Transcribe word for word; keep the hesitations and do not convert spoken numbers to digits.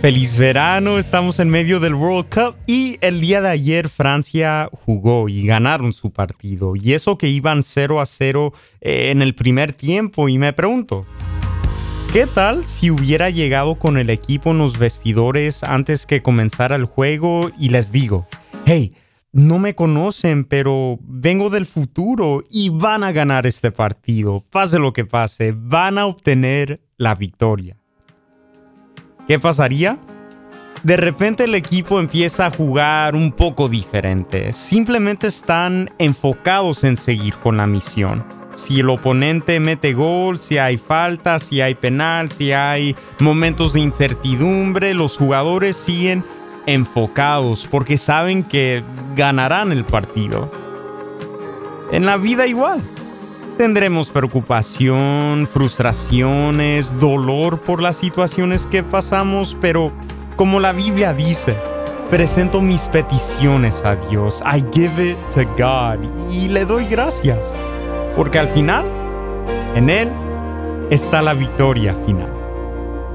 Feliz verano, estamos en medio del World Cup y el día de ayer Francia jugó y ganaron su partido. Y eso que iban cero a cero eh, en el primer tiempo y me pregunto, ¿qué tal si hubiera llegado con el equipo en los vestidores antes que comenzara el juego y les digo, hey, no me conocen, pero vengo del futuro y van a ganar este partido, pase lo que pase, van a obtener la victoria? ¿Qué pasaría? De repente el equipo empieza a jugar un poco diferente. Simplemente están enfocados en seguir con la misión. Si el oponente mete gol, si hay falta, si hay penal, si hay momentos de incertidumbre, los jugadores siguen enfocados porque saben que ganarán el partido. En la vida igual. Tendremos preocupación, frustraciones, dolor por las situaciones que pasamos, pero como la Biblia dice, presento mis peticiones a Dios. I give it to God. Y le doy gracias. Porque al final, en Él está la victoria final.